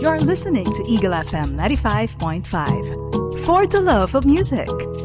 You're listening to Eagle FM 95.5. For the love of music.